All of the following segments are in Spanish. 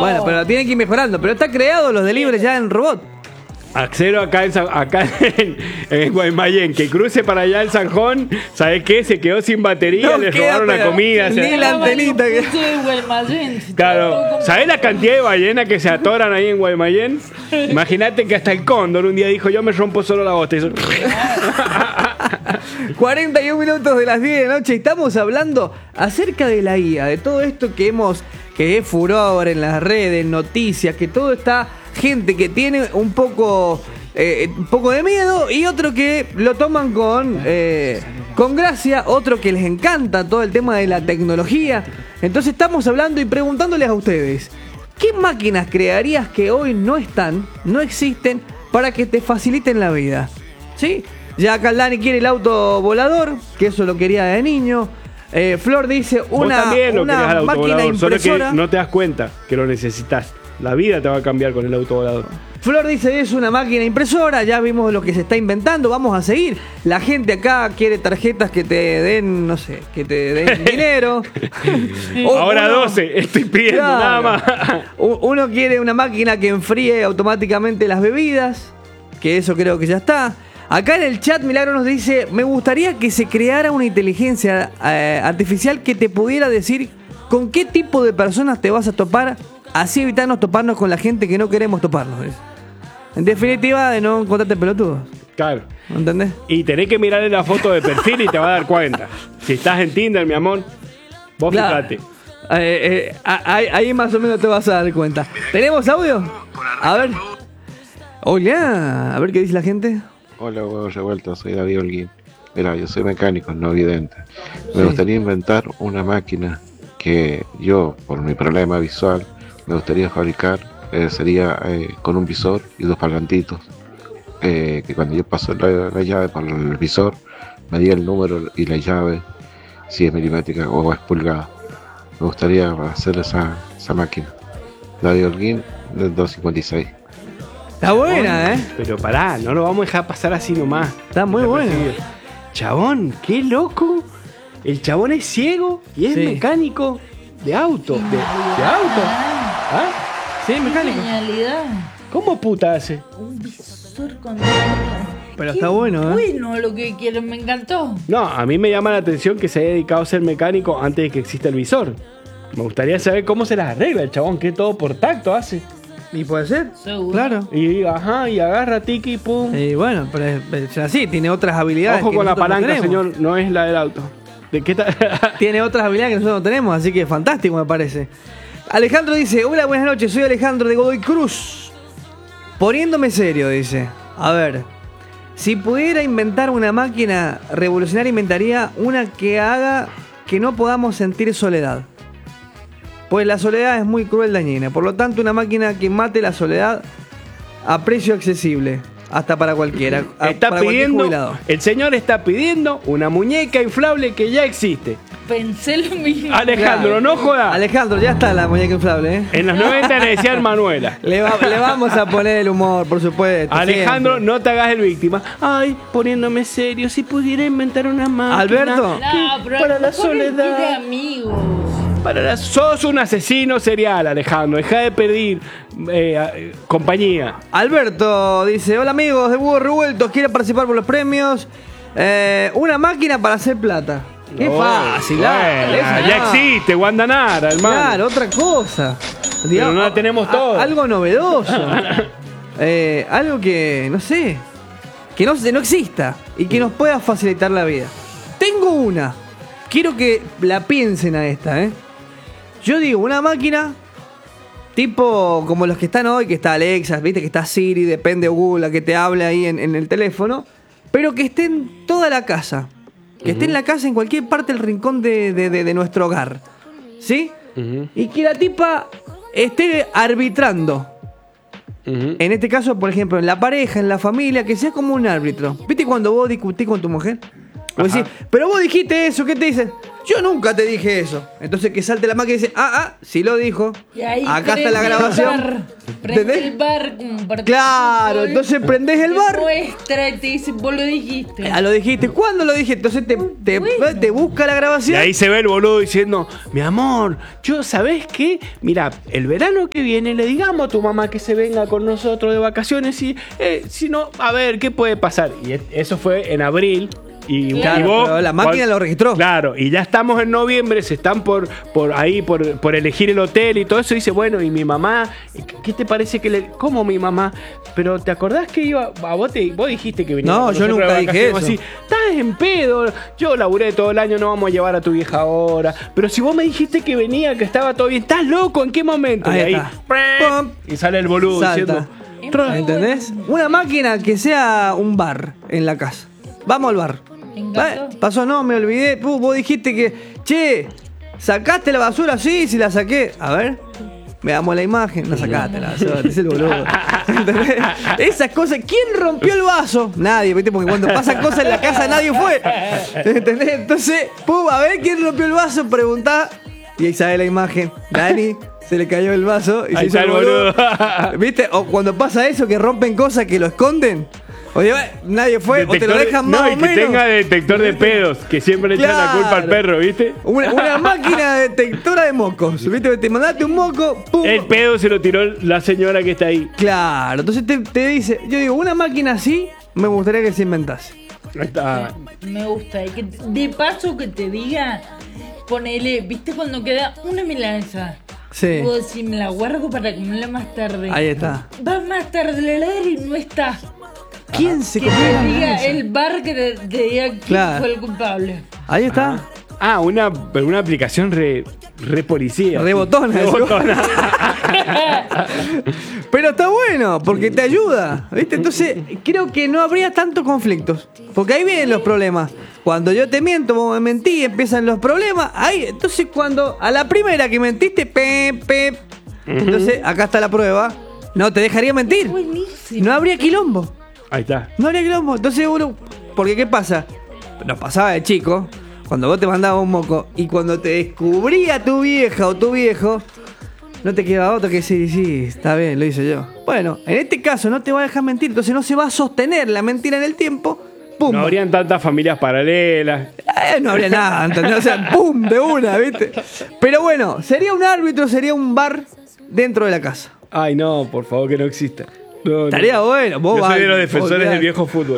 Bueno, pero tienen que ir mejorando. Pero está creado los delivery ya en robot. Axero acá en Guaymallén, que cruce para allá el Sanjón, ¿sabes qué? Se quedó sin batería, No le queda, robaron la pero comida. ni la antenita que... Claro, ¿sabes la cantidad de ballenas que se atoran ahí en Guaymallén? Imagínate que hasta el cóndor un día dijo, yo me rompo solo la bosta. 41 minutos de las 10 de la noche. Estamos hablando acerca de la IA, de todo esto que es furor en las redes, noticias, que todo está... Gente que tiene un poco de miedo y otro que lo toman con gracia, otro que les encanta todo el tema de la tecnología. Entonces estamos hablando y preguntándoles a ustedes, ¿qué máquinas crearías que hoy no existen para que te faciliten la vida? ¿Sí? Ya acá Dani quiere el auto volador, que eso lo quería de niño. Flor dice una máquina impresora. Solo que no te das cuenta que lo necesitas. La vida te va a cambiar con el auto volador. Flor dice, es una máquina impresora, ya vimos lo que se está inventando, vamos a seguir. La gente acá quiere tarjetas que te den, no sé, que te den dinero. Ahora 12, estoy pidiendo nada más. Uno quiere una máquina que enfríe automáticamente las bebidas, que eso creo que ya está. Acá en el chat Milagro nos dice, me gustaría que se creara una inteligencia artificial que te pudiera decir con qué tipo de personas te vas a topar. Así evitarnos toparnos con la gente que no queremos toparnos. En definitiva, de no encontrarte pelotudo. Claro. ¿Entendés? Y tenés que mirarle la foto de perfil y te va a dar cuenta. Si estás en Tinder, mi amor, vos fíjate. Ahí más o menos te vas a dar cuenta. ¿Tenemos audio? A ver. Hola. A ver qué dice la gente. Hola, huevos revueltos. Soy David Holguín. Mira, yo soy mecánico, no vidente. Me gustaría inventar una máquina que yo, por mi problema visual, me gustaría fabricar. Sería con un visor y dos parlantitos. Que cuando yo paso la llave por el visor, me diga el número y la llave, si es milimétrica o es pulgada. Me gustaría hacer esa máquina. David Holguín, del 256. Está buena, Pero pará, no lo vamos a dejar pasar así nomás. Está muy buena. Chabón, qué loco. El chabón es ciego y es mecánico de auto. ¿De auto? ¿Ah? Sí, mecánico. Genialidad. ¿Cómo puta hace? Un visor con... Pero está bueno, Bueno, lo que quieren, me encantó. No, a mí me llama la atención que se haya dedicado a ser mecánico antes de que exista el visor. Me gustaría saber cómo se las arregla el chabón, que todo por tacto hace. Y puede ser, seguro. Claro. Y agarra, tiki, pum. Y bueno, pero es así, tiene otras habilidades. Ojo que con la palanca, no señor, no es la del auto. ¿De qué Tiene otras habilidades que nosotros no tenemos, así que fantástico me parece. Alejandro dice, hola, buenas noches, soy Alejandro de Godoy Cruz. Poniéndome serio, dice. A ver, si pudiera inventar una máquina revolucionaria, inventaría una que haga que no podamos sentir soledad. Pues la soledad es muy cruel, dañina. Por lo tanto, una máquina que mate la soledad a precio accesible. Hasta para cualquiera. Está pidiendo, el señor está pidiendo una muñeca inflable que ya existe. Pensé lo mismo. Alejandro, no jodas. Alejandro, ya está la muñeca inflable, ¿eh? En los 90 le decían Manuela. Le vamos a poner el humor, por supuesto. Alejandro, siempre. No te hagas el víctima. Ay, poniéndome serio, si pudiera inventar una máquina. Alberto. No, pero para la mejor soledad. tiene amigos. Sos un asesino serial, Alejandro. Deja de pedir compañía. Alberto dice, hola amigos de Huevos Revueltos, ¿quiere participar por los premios? Una máquina para hacer plata. Qué fácil. Ya existe, Guandanara, hermano. Claro, otra cosa. Pero no la tenemos todos. Algo novedoso. Algo que, no sé, que no exista y que nos pueda facilitar la vida. Tengo una. Quiero que la piensen a esta, Yo digo, una máquina tipo como los que están hoy, que está Alexa, viste, que está Siri, depende de Google, que te hable ahí en el teléfono, pero que esté en toda la casa. Que esté en la casa, en cualquier parte del rincón de nuestro hogar. ¿Sí? Y que la tipa esté arbitrando. En este caso, por ejemplo, en la pareja, en la familia, que sea como un árbitro. ¿Viste cuando vos discutís con tu mujer? Vos Ajá. decís, pero vos dijiste eso, ¿qué te dicen? Yo nunca te dije eso. Entonces que salte la máquina y dice, sí lo dijo. Y ahí Acá está la prende el grabación. bar. Prende ¿Entendés? el bar como para Claro, que- entonces prendés el te bar. muestra y te dice, vos lo dijiste. Lo dijiste, ¿cuándo lo dijiste? Entonces te busca la Y grabación. ahí se ve el boludo diciendo, mi amor, yo, ¿sabés qué? Mira, el verano que viene le digamos a tu mamá que se venga con nosotros de vacaciones y si no, a ver, ¿qué puede pasar? Y eso fue en abril. Y, Claro, y vos, pero la máquina lo registró. Claro, y ya estamos en noviembre, se están por elegir el hotel y todo eso. Y dice, bueno, y mi mamá, ¿qué te parece que le... ¿Cómo mi mamá? Pero ¿te acordás que iba... vos dijiste que venía No, con yo nosotros nunca de dije vacaciones, eso. así, estás en pedo, yo laburé todo el año, no vamos a llevar a tu vieja ahora. Pero si vos me dijiste que venía, que estaba todo bien, ¿estás loco? ¿En qué momento? Ahí y ahí, está. ¡pum! Y sale el boludo Salta. diciendo... ¿Entendés? Una máquina que sea un bar en la casa. Vamos al bar. Me encantó. Pasó, no, me olvidé. Vos dijiste que, che, ¿sacaste la basura? Sí, la saqué. A ver, veamos la imagen. No sacaste la basura, es el boludo. ¿Entendés? Esas cosas. ¿Quién rompió el vaso? Nadie, ¿viste? Porque cuando pasan cosas en la casa nadie fue. ¿Entendés? Entonces, a ver quién rompió el vaso, preguntá. Y ahí sale la imagen. Dani, se le cayó el vaso y Ahí se hizo está el el boludo. boludo. ¿Viste? O cuando pasa eso, que rompen cosas que lo esconden. Oye, nadie fue, o te lo dejan más no, o y que menos. tenga detector de pedos, que siempre le echan la Claro. culpa al perro, ¿viste? Una máquina detectora de mocos. ¿Viste? Te mandaste un moco, pum. El pedo se lo tiró la señora que está ahí. Claro, entonces te dice, yo digo, una máquina así me gustaría que se inventase. Ahí está. Me gusta. Y que de paso que te diga, ponele, ¿viste cuando queda una milanesa? Sí. Puedo decir, me la guardo para comerla más tarde. Ahí está. Va más tarde la heladera y no está. ¿Quién se Que comió la te diga milanesa? el bar que te diga quién Claro. fue el culpable. Ahí está. Una aplicación re policía. Rebotona, Sí. Rebotona. Pero está bueno, porque te ayuda, ¿viste? Entonces, creo que no habría tantos conflictos. Porque ahí vienen los problemas. Cuando yo te miento, vos me mentís, empiezan los problemas. Ahí, entonces cuando a la primera que mentiste, entonces acá está la prueba. No te dejaría mentir. Buenísimo. No habría quilombo. Ahí está. No habría quilombo. Entonces uno, porque ¿qué pasa? Nos pasaba de chico, cuando vos te mandabas un moco y cuando te descubría tu vieja o tu viejo, no te quedaba otro que decir, sí, está bien, lo hice yo. Bueno, en este caso no te va a dejar mentir, entonces no se va a sostener la mentira en el tiempo. ¡Pum! No habrían tantas familias paralelas. No habría nada, ¿entendés? O sea, ¡pum! De una, ¿viste? Pero bueno, sería un árbitro, sería un bar dentro de la casa. Ay, no, por favor, que no exista. No, Estaría bueno, vos Yo soy de vas- los defensores vos- del viejo fútbol.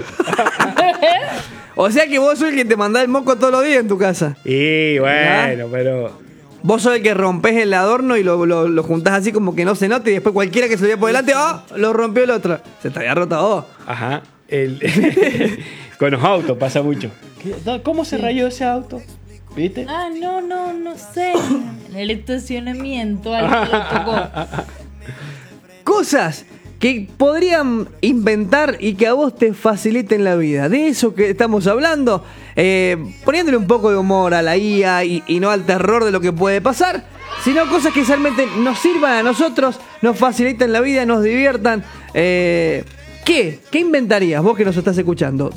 O sea que vos sos el que te mandás el moco todos los días en tu casa. Y bueno, pero... Vos sos el que rompes el adorno y lo juntás así como que no se note y después cualquiera que se vaya por delante, lo rompió el otro. Se te había roto a vos. Ajá. Con los autos pasa mucho. ¿Cómo se rayó ese auto? ¿Viste? Ah, no sé. En el estacionamiento algo le tocó. Cosas que podrían inventar y que a vos te faciliten la vida. De eso que estamos hablando, poniéndole un poco de humor a la IA y no al terror de lo que puede pasar, sino cosas que realmente nos sirvan a nosotros, nos faciliten la vida, nos diviertan. ¿Qué inventarías vos que nos estás escuchando?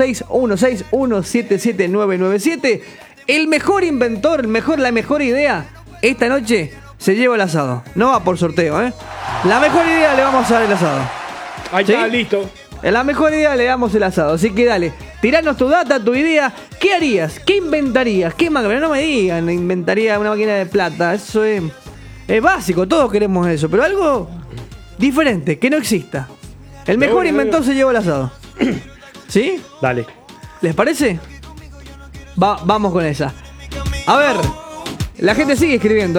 2616177997. El mejor inventor, la mejor idea, esta noche se lleva el asado. No va por sorteo, ¿eh? La mejor idea le vamos a dar el asado. Ahí ¿Sí? está, listo. En la mejor idea le damos el asado. Así que dale, tiranos tu data, tu idea. ¿Qué harías? ¿Qué inventarías? ¿Qué máquina? No me digan, inventaría una máquina de plata. Eso es básico, todos queremos eso. Pero algo diferente, que no exista. El mejor Bueno, inventor se lleva el asado. ¿Sí? Dale. ¿Les parece? Vamos con esa. A ver, la gente sigue escribiendo,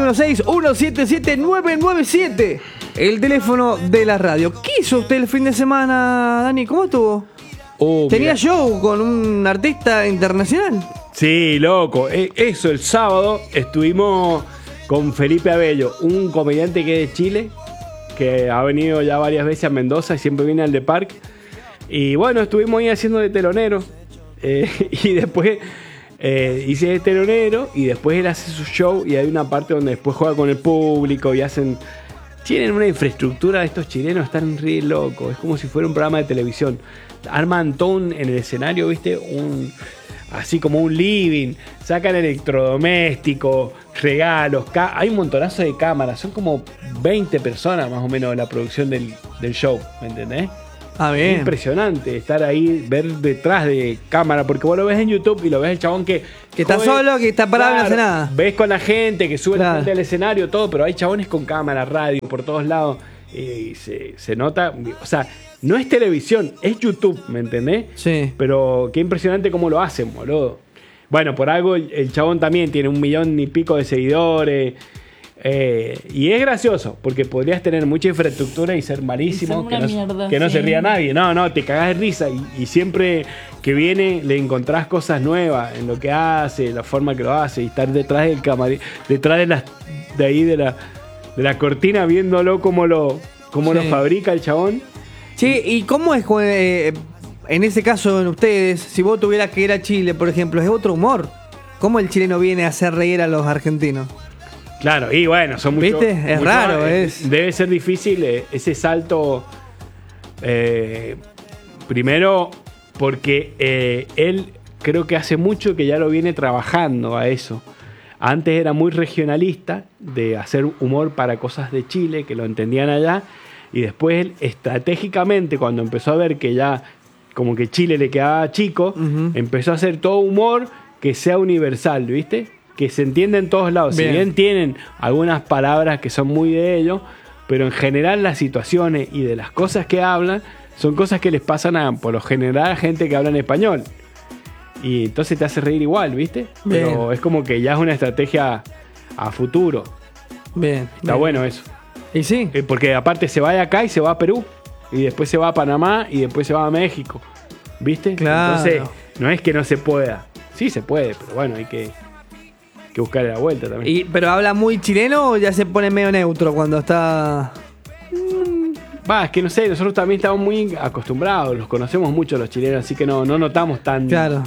2616-177997. El teléfono de la radio. ¿Qué hizo usted el fin de semana, Dani? ¿Cómo estuvo? ¿Tenía Mira. show con un artista internacional? Sí, loco. Eso, el sábado estuvimos con Felipe Abello, un comediante que es de Chile, que ha venido ya varias veces a Mendoza y siempre viene al de Park. Y bueno, estuvimos ahí haciendo de telonero. Y después hice de telonero y después él hace su show y hay una parte donde después juega con el público y hacen... Tienen una infraestructura, estos chilenos están re locos. Es como si fuera un programa de televisión. Arman todo en el escenario, ¿viste? así como un living, sacan electrodomésticos, regalos, hay un montonazo de cámaras, son como 20 personas más o menos la producción del show, ¿me entendés? Ah, Es bien. impresionante estar ahí, ver detrás de cámara, porque vos lo ves en YouTube y lo ves el chabón que está jode- solo, que está parado y no hace nada. Ves con la gente, que sube Claro. la gente al escenario, todo, pero hay chabones con cámara, radio, por todos lados. Y se nota, o sea, no es televisión, es YouTube, ¿me entendés? Sí. Pero qué impresionante cómo lo hacen, boludo. Bueno, por algo el chabón también tiene 1 millón y pico de seguidores. Y es gracioso, porque podrías tener mucha infraestructura y ser malísimo, Y ser una mierda, que no se sí. ría nadie. No, te cagás de risa. Y siempre que viene le encontrás cosas nuevas en lo que hace, la forma que lo hace, y estar detrás del camarín, detrás de la cortina, viéndolo cómo lo Sí. fabrica el chabón. Che, ¿y cómo es en ese caso en ustedes, si vos tuvieras que ir a Chile, por ejemplo, es otro humor? ¿Cómo el chileno viene a hacer reír a los argentinos? Claro, y bueno, son muchos. ¿Viste? Es raro, es. Debe ser difícil ese salto. Primero, porque él creo que hace mucho que ya lo viene trabajando a eso. Antes era muy regionalista, de hacer humor para cosas de Chile, que lo entendían allá. Y después él, estratégicamente, cuando empezó a ver que ya como que Chile le quedaba chico, Ujú. empezó a hacer todo humor que sea universal, ¿viste? Que se entienda en todos lados. Bien. Si bien tienen algunas palabras que son muy de ellos, pero en general las situaciones y de las cosas que hablan son cosas que les pasan por lo general a gente que habla en español. Y entonces te hace reír igual, ¿viste? Bien. Pero es como que ya es una estrategia a futuro. Bien. Está bueno eso. Y sí. Porque aparte se va de acá y se va a Perú. Y después se va a Panamá y después se va a México. ¿Viste? Claro. Entonces, no es que no se pueda. Sí se puede, pero bueno, hay que buscarle la vuelta también. ¿Pero habla muy chileno o ya se pone medio neutro cuando está...? Es que no sé, nosotros también estamos muy acostumbrados, los conocemos mucho los chilenos, así que no notamos Claro.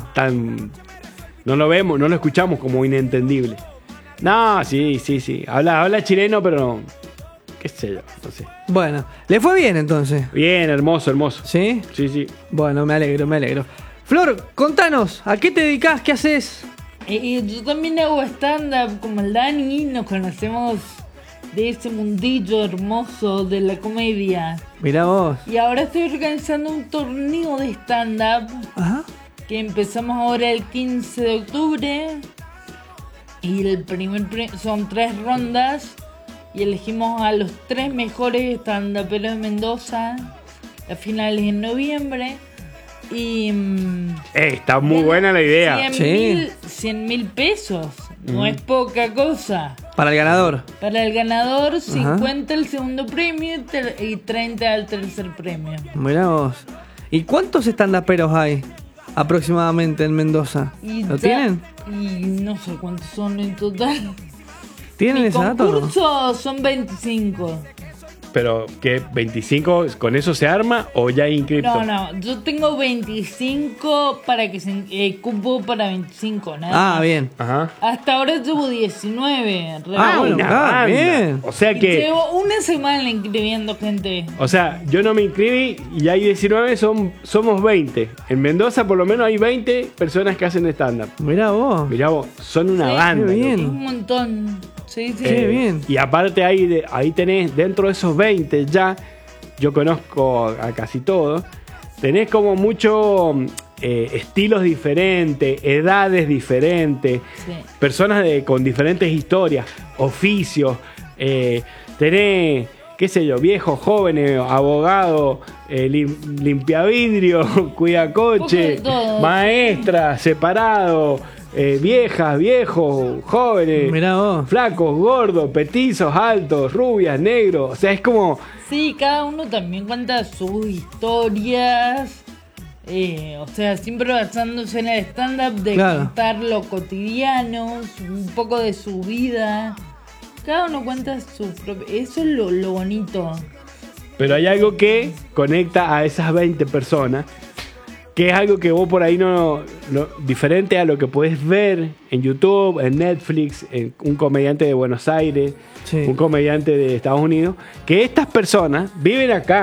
no lo vemos, no lo escuchamos como inentendible. No, sí. Habla chileno, pero no, qué sé yo, no sé. Bueno, ¿le fue bien entonces? Bien, hermoso. ¿Sí? Sí. Bueno, me alegro. Flor, contanos, ¿a qué te dedicás? ¿Qué haces? Yo también hago stand-up como el Dani, nos conocemos de ese mundillo hermoso de la comedia. Mirá vos. Y ahora estoy organizando un torneo de stand-up Ajá. que empezamos ahora el 15 de octubre. Y el son 3 rondas. Y elegimos a los 3 mejores stand-uperos de Mendoza. La final es en noviembre. Y Está muy buena la idea. 100.000 pesos. No es poca cosa. Para el ganador. Para el ganador, 50 el segundo premio y 30 el tercer premio. Mirá vos. ¿Y cuántos estandaperos hay aproximadamente en Mendoza? Y ¿Lo ya- tienen? Y no sé cuántos son en total. ¿Tienen Mi ese dato? o no? concurso son 25. Pero que 25, ¿con eso se arma o ya hay inscripto? No, yo tengo 25 para que se cupo para 25, nada. Ah, bien. Ajá. Hasta ahora llevo 19. Bueno, una claro, banda. bien. O sea que, Llevo una semana inscribiendo gente. yo no me inscribí y hay 19, somos 20. En Mendoza por lo menos hay 20 personas que hacen stand-up. Mirá vos. Mirá vos, son una Sí, banda. qué bien. Es un montón. Sí. Qué bien. Y aparte ahí tenés, dentro de esos 20 ya, yo conozco a casi todos, tenés como muchos estilos diferentes, edades diferentes, Sí. personas con diferentes historias, oficios, tenés, qué sé yo, viejos, jóvenes, abogados, limpiavidrio, cuidacoche, Un poco de todo. maestras, separados, viejas, viejos, jóvenes, Mirá vos. flacos, gordos, petizos, altos, rubias, negros. O sea, es como... Sí, cada uno también cuenta sus historias. O sea, siempre basándose en el stand-up de Claro. contar lo cotidiano, un poco de su vida. Cada uno cuenta su propio... Eso es lo bonito. Pero hay algo que conecta a esas 20 personas, que es algo que vos por ahí diferente a lo que podés ver en YouTube, en Netflix, en un comediante de Buenos Aires, Sí. un comediante de Estados Unidos, que estas personas viven acá.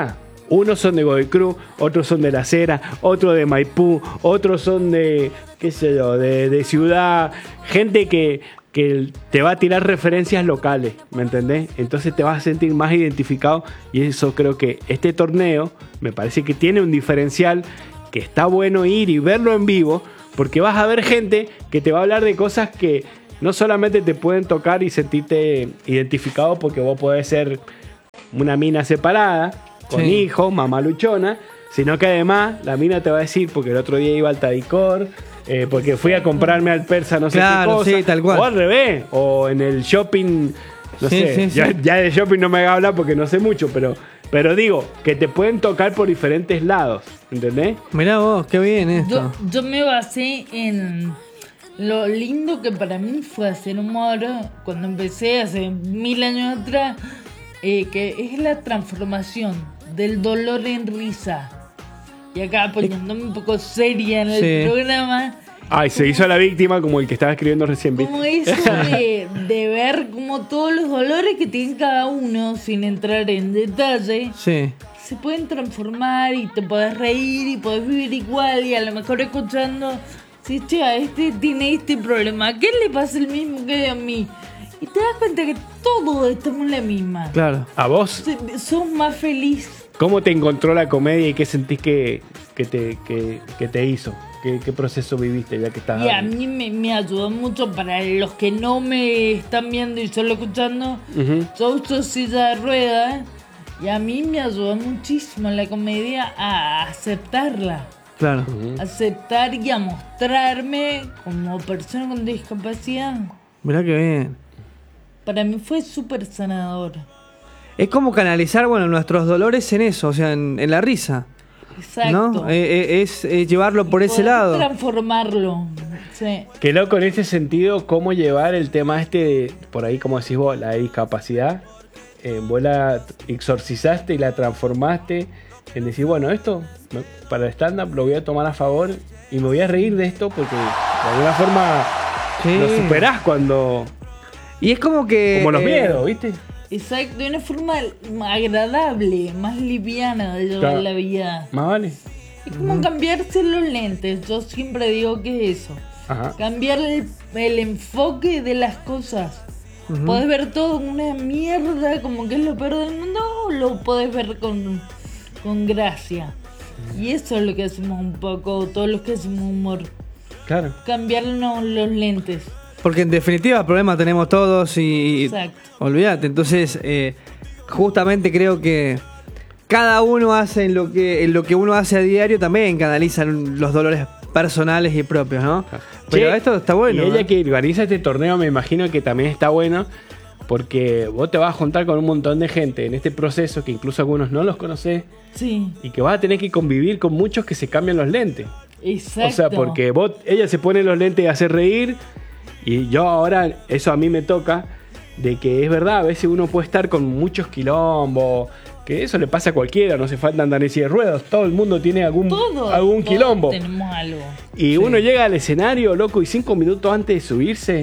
Unos son de Godoy Cruz, otros son de La Cera, otros de Maipú, otros son de, qué sé yo, de Ciudad. Gente que te va a tirar referencias locales, ¿me entendés? Entonces te vas a sentir más identificado y eso creo que este torneo me parece que tiene un diferencial que está bueno ir y verlo en vivo porque vas a ver gente que te va a hablar de cosas que no solamente te pueden tocar y sentirte identificado porque vos podés ser una mina separada, con hijos, mamá luchona, sino que además la mina te va a decir, porque el otro día iba al Tadicor, porque fui a comprarme al persa no sé qué cosa, sí, tal cual. O al revés, o en el shopping, no sé, ya de shopping no me haga hablar porque no sé mucho, pero digo, que te pueden tocar por diferentes lados, ¿entendés? Mirá vos, qué bien esto. Yo me basé en lo lindo que para mí fue hacer humor cuando empecé hace 1000 años atrás, que es la transformación del dolor en risa. Y acá poniéndome un poco seria en el programa. Ay, se hizo la víctima como el que estaba escribiendo recién. Como eso de ver como todos los dolores que tiene cada uno, sin entrar en detalle, se pueden transformar y te podés reír y podés vivir igual. Y a lo mejor escuchando, si este tiene este problema, ¿a qué le pasa el mismo que a mí? Y te das cuenta que todos estamos en la misma. Claro. ¿A vos? Sos más feliz. ¿Cómo te encontró la comedia y qué sentís que te hizo? ¿Qué proceso viviste ya que estás? Y a mí me ayudó mucho. Para los que no me están viendo y solo escuchando, yo uso silla de ruedas. Y a mí me ayudó muchísimo la comedia a aceptarla. Claro. Aceptar y a mostrarme como persona con discapacidad. Mirá qué bien. Para mí fue súper sanador. Es como canalizar, bueno, nuestros dolores en eso, o sea, en la risa. Exacto. ¿No? Es llevarlo por ese lado. Transformarlo. Sí. Qué loco en ese sentido, cómo llevar el tema por ahí como decís vos, la discapacidad. Vos la exorcizaste y la transformaste en decir, bueno, esto para el stand-up lo voy a tomar a favor y me voy a reír de esto porque de alguna forma lo superás cuando... Y es como que... Como los miedos, ¿viste? Exacto, de una forma agradable, más liviana de llevar la vida. Más vale. Es como cambiarse los lentes. Yo siempre digo que es eso. Ajá. Cambiar el enfoque de las cosas. Podés ver todo una mierda, como que es lo peor del mundo, o lo podés ver con gracia. Y eso es lo que hacemos un poco, todos los que hacemos humor. Claro. Cambiarnos los lentes. Porque en definitiva problemas tenemos todos y... Exacto. Olvídate, entonces justamente creo que cada uno hace en lo que uno hace a diario también canaliza los dolores personales y propios, ¿no? Pero esto está bueno. Y ella que organiza este torneo me imagino que también está bueno porque vos te vas a juntar con un montón de gente en este proceso que incluso algunos no los conocés. Sí. Y que vas a tener que convivir con muchos que se cambian los lentes. Exacto. O sea, porque ella se pone los lentes y hace reír y yo ahora, eso a mí me toca, de que es verdad, a veces uno puede estar con muchos quilombos, que eso le pasa a cualquiera, no se falta andar en silla de ruedas, todo el mundo tiene algún quilombo. Tenemos algo. Y uno llega al escenario, loco, y 5 minutos antes de subirse...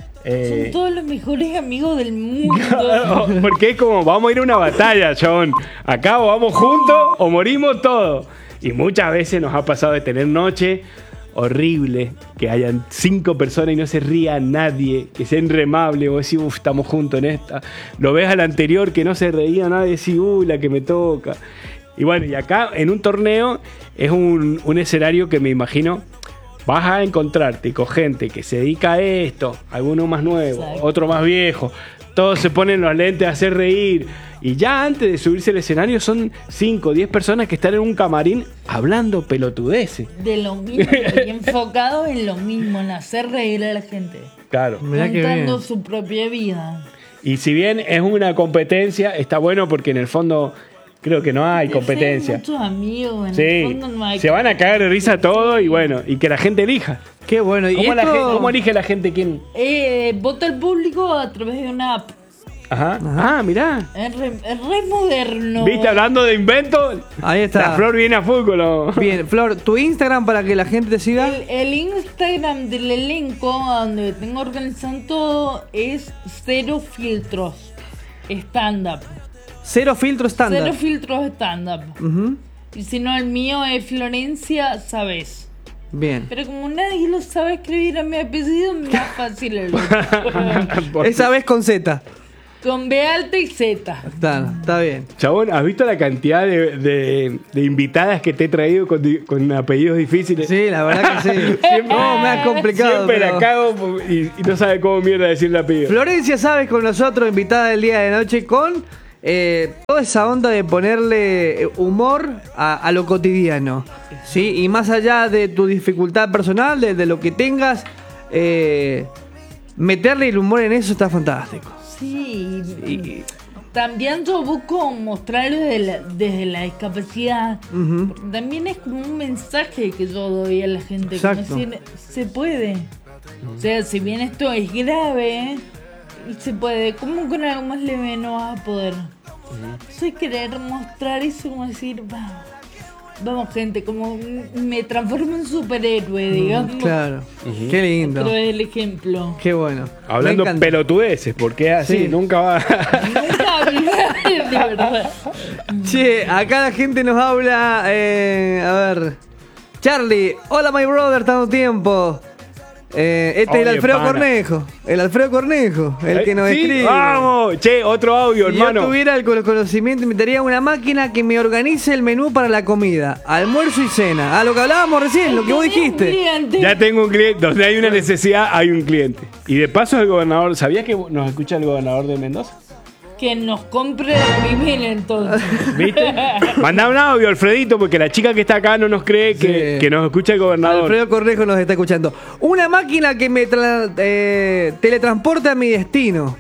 son todos los mejores amigos del mundo. Porque es como, vamos a ir a una batalla, chabón. Acá o vamos juntos o morimos todos. Y muchas veces nos ha pasado de tener noche horrible, que hayan 5 personas y no se ría nadie, que sea irremable, vos decís, estamos juntos en esta. Lo ves al anterior que no se reía nadie, decís, la que me toca. Y bueno, y acá en un torneo es un escenario que me imagino vas a encontrarte con gente que se dedica a esto, alguno más nuevo, otro más viejo, todos se ponen los lentes a hacer reír. Y ya antes de subirse al escenario son 5 o 10 personas que están en un camarín hablando pelotudeces. De lo mismo, y enfocados en lo mismo, en hacer reír a la gente. Claro. Contando su propia vida. Y si bien es una competencia, está bueno porque en el fondo creo que no hay competencia. Hay muchos amigos, en sí, el fondo no hay se van a cagar de risa todo y bueno, y que la gente elija. Qué bueno. ¿Y ¿Cómo elige la gente quién? Vota el público a través de una app. Ajá. Ah, mirá. Es re moderno. ¿Viste? Hablando de inventos. Ahí está. La Flor viene a full. Bien, Flor, tu Instagram para que la gente te siga. El Instagram del elenco, donde tengo organizado todo, es Cero Filtros Stand Up. Cero filtro estándar. Cero filtros stand-up. Ujú. Y si no, el mío es Florencia Sabes. Bien. Pero como nadie lo sabe escribir a mi apellido, me es más fácil el otro. Esa vez con Z. Con B alta y Z. Está bien. Chabón, ¿has visto la cantidad de invitadas que te he traído con apellidos difíciles? Sí, la verdad que sí. Siempre- No, me ha complicado. Siempre pero- la cago y no sabe cómo mierda decir el apellido. Florencia Sabes con nosotros, invitada del día de noche con toda esa onda de ponerle humor a lo cotidiano, ¿sí? Y más allá de tu dificultad personal, de lo que tengas, meterle el humor en eso está fantástico. Sí. Y- También yo busco mostrarlo desde la discapacidad. Ujú. Porque también es como un mensaje que yo doy a la gente. Exacto. Como decir, se puede. O sea, si bien esto es grave, se puede. ¿Cómo con algo más leve no vas a poder? Eso es querer mostrar eso, como decir, vamos gente, como me transformo en superhéroe, digamos. Claro. Qué lindo. Otro es el ejemplo. Qué bueno. Hablando Me encanta. pelotudeces, porque es así, Sí. nunca va. Nunca hablé de verdad. Che, acá la gente nos habla. A ver. Charlie, hola, my brother, tanto tiempo. Este es el Oye, Alfredo pana. Cornejo. El Alfredo Cornejo, el que nos Sí, escribe. ¡Vamos! Che, otro audio, Si hermano. yo tuviera el conocimiento, inventaría una máquina que me organice el menú para la comida, almuerzo y cena. A lo que hablábamos recién, lo que vos dijiste. Ya tengo un cliente. Donde hay una necesidad, hay un cliente. Y de paso, el gobernador. ¿Sabías que nos escucha el gobernador de Mendoza? Que nos compre la primera entonces. ¿Viste? Manda un audio, Alfredito, porque la chica que está acá no nos cree que, Sí. que nos escucha el gobernador. Alfredo Cornejo nos está escuchando. Una máquina que me teletransporte a mi destino.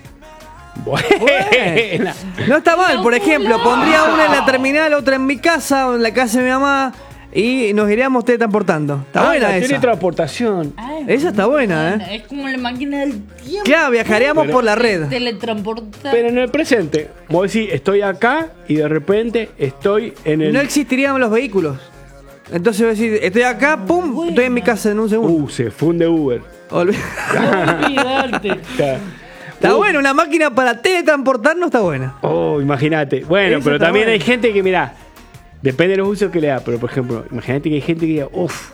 Buena. No está mal, por ejemplo, pondría una en la terminal, otra en mi casa o en la casa de mi mamá y nos iríamos teletransportando. Está buena la esa. teletransportación. Ay, Esa está buena, Es como la máquina del tiempo. Claro, viajaríamos por la red. Teletransporta. Pero en el presente, vos decís, estoy acá y de repente estoy en el. No existirían los vehículos. Entonces vos decís, estoy acá, pum, estoy en mi casa en un segundo. Se funde Uber. Olvi- Olvidarte. Está bueno, una máquina para teletransportarnos está buena. Oh, imagínate. Bueno, Eso pero está también bueno. hay gente que, mirá, depende de los usos que le da. Pero, por ejemplo, imagínate que hay gente que diga, uff,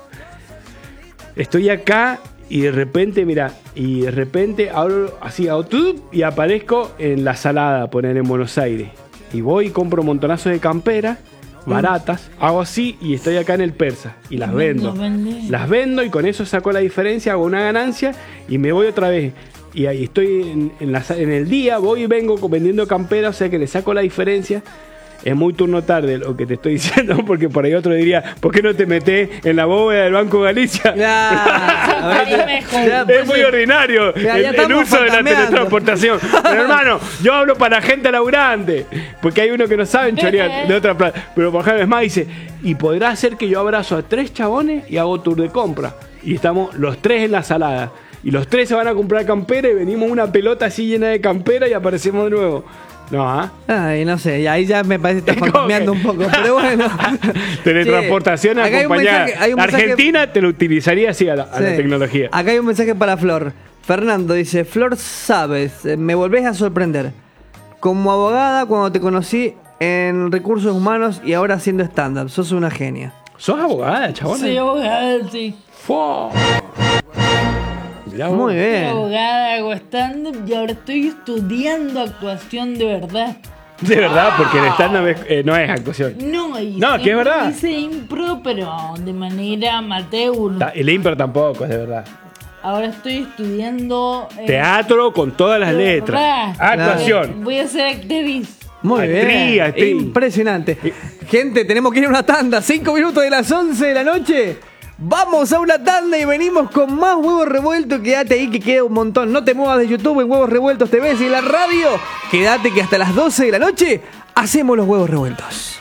estoy acá y de repente, mirá, abro así, hago tup, y aparezco en La Salada, poner en Buenos Aires. Y voy y compro montonazos de camperas baratas, hago así y estoy acá en el Persa y las vendo. Las vendés. Las vendo y con eso saco la diferencia, hago una ganancia y me voy otra vez. Y ahí estoy en el día, voy y vengo vendiendo camperas, o sea que le saco la diferencia. Es muy turno tarde lo que te estoy diciendo, porque por ahí otro diría, ¿por qué no te metés en la bóveda del Banco Galicia? Ahí mejor. Es muy ordinario Ya el estamos uso de la fantameando. teletransportación. Pero hermano, yo hablo para la gente laburante, porque hay unos que no saben chorear de otra plata. Pero por ejemplo, es más, dice, y podrá ser que yo abrazo a 3 chabones y hago tour de compra. Y estamos los 3 en La Salada. Y los 3 se van a comprar campera y venimos una pelota así llena de campera y aparecemos de nuevo. No, ¿ah? Ay, no sé, y ahí ya me parece que está ¿Cómo fantameando que? un poco, pero bueno. Teletransportación Che, acá hay un acompañada. mensaje- hay un mensaje- Argentina te lo utilizaría así a la Sí. tecnología. Acá hay un mensaje para Flor. Fernando dice, Flor, sabes, me volvés a sorprender. Como abogada cuando te conocí en recursos humanos y ahora haciendo stand-up, sos una genia. ¿Sos abogada, chabón? Soy abogada, sí. Mirá vos. Muy Soy bien. abogada, hago stand-up y ahora estoy estudiando actuación de verdad. De verdad, porque el stand-up no es actuación. No, y No, que es verdad. hice impro, pero de manera amateur. El impro tampoco, es de verdad. Ahora estoy estudiando Teatro con todas las de letras. verdad. Actuación. Voy a ser actriz. Muy Actriz, bien. actriz. Impresionante. Gente, tenemos que ir a una tanda. 5 minutos de las 11 de la noche. Vamos a una tanda y venimos con más Huevos Revueltos. Quédate ahí que queda un montón. No te muevas de YouTube en Huevos Revueltos TV y en la radio. Quédate que hasta las 12 de la noche hacemos los Huevos Revueltos.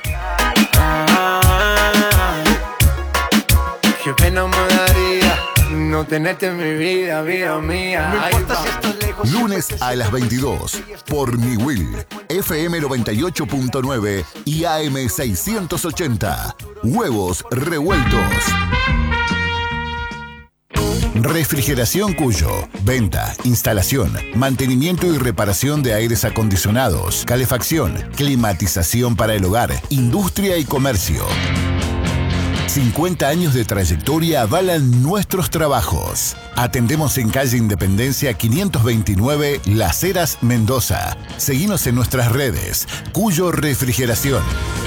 Qué pena me daría no tenerte en mi vida, vida mía. No importa si estás lejos. Lunes a las 22 por Mi Will, FM 98.9 y AM 680. Huevos Revueltos. Refrigeración Cuyo. Venta, instalación, mantenimiento y reparación de aires acondicionados, calefacción, climatización para el hogar, industria y comercio. 50 años de trayectoria avalan nuestros trabajos. Atendemos en calle Independencia 529, Las Heras, Mendoza. Seguinos en nuestras redes. Cuyo Refrigeración.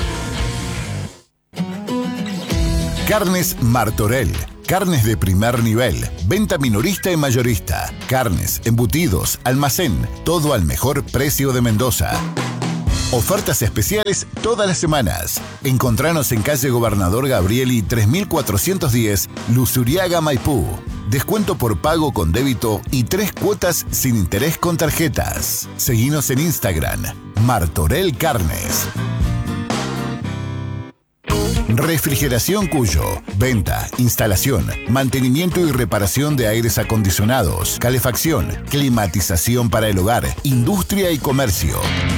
Carnes Martorell. Carnes de primer nivel. Venta minorista y mayorista. Carnes, embutidos, almacén. Todo al mejor precio de Mendoza. Ofertas especiales todas las semanas. Encontranos en calle Gobernador Gabrieli 3410, Luzuriaga, Maipú. Descuento por pago con débito y 3 cuotas sin interés con tarjetas. Seguinos en Instagram, Martorell Carnes. Refrigeración Cuyo. Venta, instalación, mantenimiento y reparación de aires acondicionados, calefacción, climatización para el hogar, industria y comercio.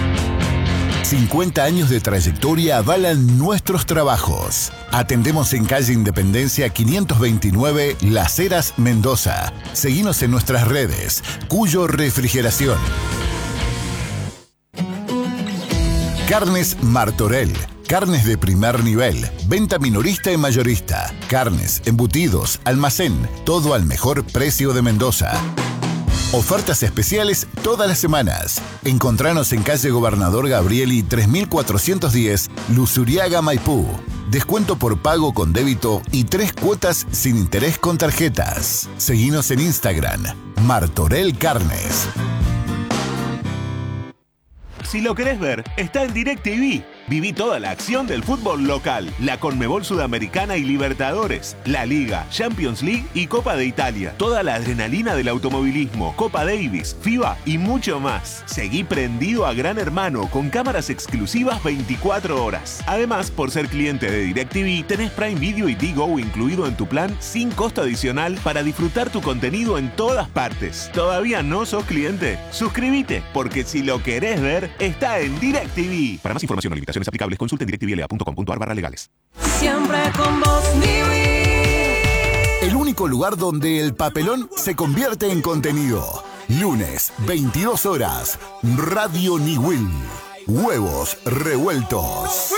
50 años de trayectoria avalan nuestros trabajos. Atendemos en calle Independencia 529, Las Heras, Mendoza. Seguinos en nuestras redes. Cuyo Refrigeración. Carnes Martorell. Carnes de primer nivel. Venta minorista y mayorista. Carnes, embutidos, almacén. Todo al mejor precio de Mendoza. Ofertas especiales todas las semanas. Encontranos en calle Gobernador Gabrieli 3410, Luzuriaga, Maipú. Descuento por pago con débito y 3 cuotas sin interés con tarjetas. Seguinos en Instagram, Martorell Carnes. Si lo querés ver, está en DirecTV. Viví toda la acción del fútbol local, la Conmebol Sudamericana y Libertadores, la Liga, Champions League y Copa de Italia. Toda la adrenalina del automovilismo, Copa Davis, FIBA y mucho más. Seguí prendido a Gran Hermano con cámaras exclusivas 24 horas. Además, por ser cliente de DirecTV, tenés Prime Video y Digo incluido en tu plan sin costo adicional para disfrutar tu contenido en todas partes. ¿Todavía no sos cliente? Suscríbete, porque si lo querés ver, está en DirecTV. Para más información o limitaciones aplicables, consulten directvla.com.ar/legales. Siempre con vos, Niwi. El único lugar donde el papelón se convierte en contenido. Lunes, 22 horas. Radio Niwil. Huevos revueltos.